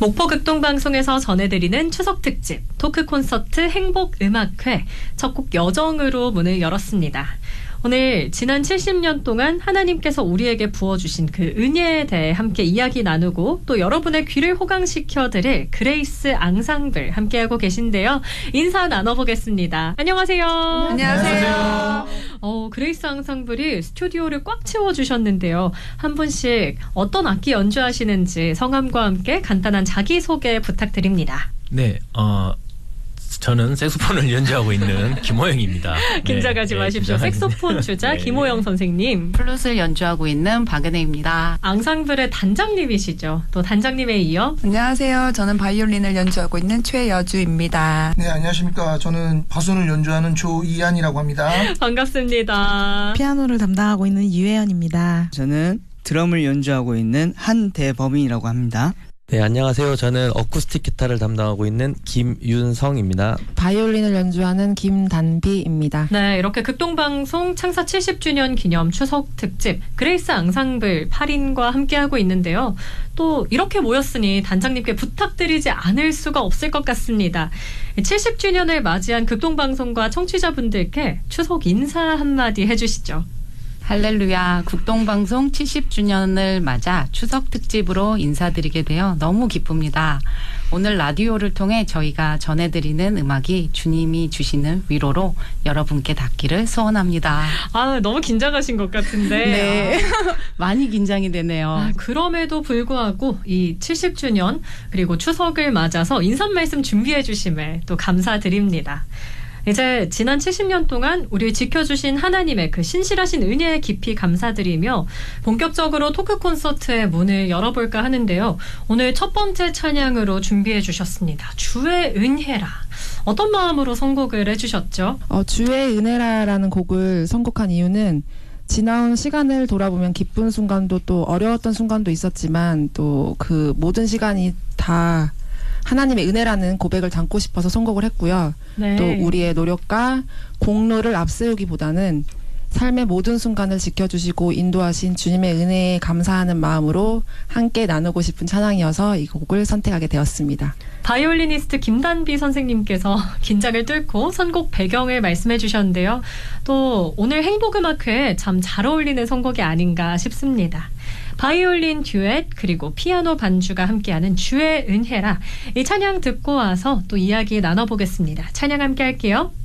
목포 극동방송에서 전해드리는 추석 특집 토크 콘서트 행복음악회 첫 곡 여정으로 문을 열었습니다. 오늘 지난 70년 동안 하나님께서 우리에게 부어주신 그 은혜에 대해 함께 이야기 나누고 또 여러분의 귀를 호강시켜드릴 그레이스 앙상블 함께하고 계신데요. 인사 나눠보겠습니다. 안녕하세요. 안녕하세요. 그레이스 앙상블이 스튜디오를 꽉 채워주셨는데요. 한 분씩 어떤 악기 연주하시는지 성함과 함께 간단한 자기소개 부탁드립니다. 네, 저는 색소폰을 연주하고 있는 김호영입니다. 긴장하지 마십시오. 색소폰 주자 김호영 선생님. 플룻을 연주하고 있는 박은혜입니다. 앙상블의 단장님이시죠. 또 단장님에 이어 안녕하세요. 저는 바이올린을 연주하고 있는 최여주입니다. 네, 안녕하십니까. 저는 바손을 연주하는 조이안이라고 합니다. 반갑습니다. 피아노를 담당하고 있는 유혜연입니다. 저는 드럼을 연주하고 있는 한대범인이라고 합니다. 네, 안녕하세요. 저는 어쿠스틱 기타를 담당하고 있는 김윤성입니다. 바이올린을 연주하는 김단비입니다. 네, 이렇게 극동방송 창사 70주년 기념 추석 특집 그레이스 앙상블 8인과 함께하고 있는데요. 또 이렇게 모였으니 단장님께 부탁드리지 않을 수가 없을 것 같습니다. 70주년을 맞이한 극동방송과 청취자분들께 추석 인사 한마디 해주시죠. 할렐루야, 극동방송 70주년을 맞아 추석 특집으로 인사드리게 되어 너무 기쁩니다. 오늘 라디오를 통해 저희가 전해드리는 음악이 주님이 주시는 위로로 여러분께 닿기를 소원합니다. 너무 긴장하신 것 같은데. 네, 많이 긴장이 되네요. 그럼에도 불구하고 이 70주년 그리고 추석을 맞아서 인사 말씀 준비해 주심에 또 감사드립니다. 이제 지난 70년 동안 우리를 지켜주신 하나님의 그 신실하신 은혜에 깊이 감사드리며 본격적으로 토크 콘서트의 문을 열어볼까 하는데요. 오늘 첫 번째 찬양으로 준비해 주셨습니다. 주의 은혜라. 어떤 마음으로 선곡을 해주셨죠? 주의 은혜라라는 곡을 선곡한 이유는 지나온 시간을 돌아보면 기쁜 순간도 또 어려웠던 순간도 있었지만 또 그 모든 시간이 다 하나님의 은혜라는 고백을 담고 싶어서 선곡을 했고요. 네. 또 우리의 노력과 공로를 앞세우기보다는 삶의 모든 순간을 지켜주시고 인도하신 주님의 은혜에 감사하는 마음으로 함께 나누고 싶은 찬양이어서 이 곡을 선택하게 되었습니다. 바이올리니스트 김단비 선생님께서 긴장을 뚫고 선곡 배경을 말씀해 주셨는데요. 또 오늘 행복음악회에 참 잘 어울리는 선곡이 아닌가 싶습니다. 바이올린 듀엣 그리고 피아노 반주가 함께하는 주의 은혜라. 이 찬양 듣고 와서 또 이야기 나눠보겠습니다. 찬양 함께 할게요.